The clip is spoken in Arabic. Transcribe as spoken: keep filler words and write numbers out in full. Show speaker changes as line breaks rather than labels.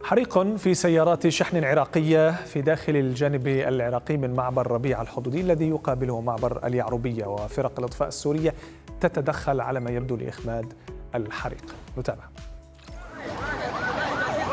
حريق في سيارات شحن عراقية في داخل الجانب العراقي من معبر ربيع الحدودي الذي يقابله معبر اليعربية، وفرق الإطفاء السورية تتدخل على ما يبدو لإخماد الحريق. نتابع.